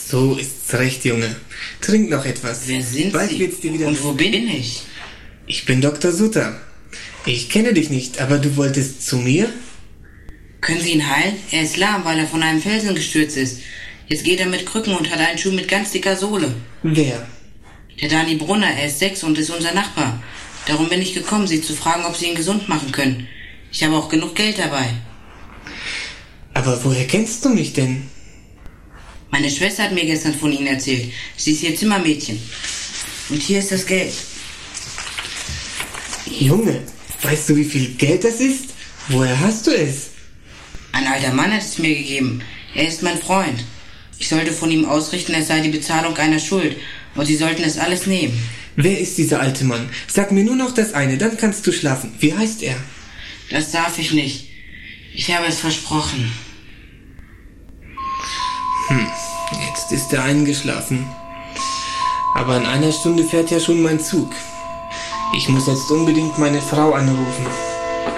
So ist's recht, Junge. Trink noch etwas. Wer sind Bald Sie? wird's dir wieder Und wo bin ich? Ich bin Dr. Sutter. Ich kenne dich nicht, aber du wolltest zu mir? Können Sie ihn heilen? Er ist lahm, weil er von einem Felsen gestürzt ist. Jetzt geht er mit Krücken und hat einen Schuh mit ganz dicker Sohle. Wer? Der Dani Brunner, er ist 6 und ist unser Nachbar. Darum bin ich gekommen, Sie zu fragen, ob Sie ihn gesund machen können. Ich habe auch genug Geld dabei. Aber woher kennst du mich denn? Meine Schwester hat mir gestern von Ihnen erzählt. Sie ist Ihr Zimmermädchen. Und hier ist das Geld. Junge, weißt du, wie viel Geld das ist? Woher hast du es? Ein alter Mann hat es mir gegeben. Er ist mein Freund. Ich sollte von ihm ausrichten, es sei die Bezahlung einer Schuld. Und Sie sollten es alles nehmen. Wer ist dieser alte Mann? Sag mir nur noch das eine, dann kannst du schlafen. Wie heißt er? Das darf ich nicht. Ich habe es versprochen. Jetzt ist er eingeschlafen. Aber in einer Stunde fährt ja schon mein Zug. Ich muss jetzt unbedingt meine Frau anrufen.